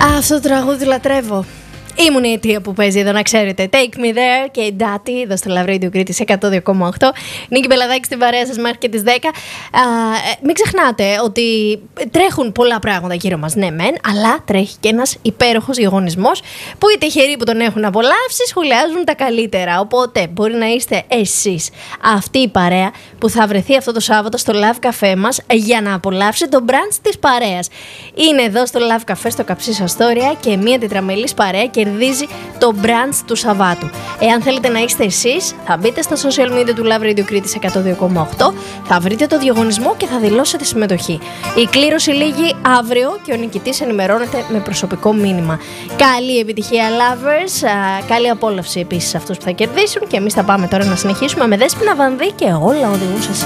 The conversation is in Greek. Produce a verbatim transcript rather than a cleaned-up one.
Αυτό το τραγούδι λατρεύω. Ήμουν η αιτία που παίζει εδώ, να ξέρετε. Take me there και η Ντάτη, εδώ στο Love Radio Κρήτης εκατό δύο κόμμα οκτώ. Νίκη Μπελαδάκη στην παρέα σας μέχρι και τις δέκα. Α, μην ξεχνάτε ότι τρέχουν πολλά πράγματα γύρω μας, ναι μεν, αλλά τρέχει και ένας υπέροχος διαγωνισμός που οι τυχεροί που τον έχουν απολαύσει σχολιάζουν τα καλύτερα. Οπότε μπορεί να είστε εσείς αυτή η παρέα που θα βρεθεί αυτό το Σάββατο στο Love Café μας για να απολαύσει το brunch της παρέας. Είναι εδώ στο Love Café στο Καψίς Αστόρια και μία τετραμελής παρέα κερδίζει το brunch του Σαββάτου. Εάν θέλετε να είστε εσείς, θα μπείτε στα social media του Love Radio Κρήτης εκατό δύο κόμμα οκτώ, θα βρείτε το διαγωνισμό και θα δηλώσετε συμμετοχή. Η κλήρωση λήγει αύριο και ο νικητής ενημερώνεται με προσωπικό μήνυμα. Καλή επιτυχία, lovers. Καλή απόλαυση επίσης σε αυτούς που θα κερδίσουν και εμείς θα πάμε τώρα να συνεχίσουμε με Δέσποινα Βανδύ και όλα οδηγούν σε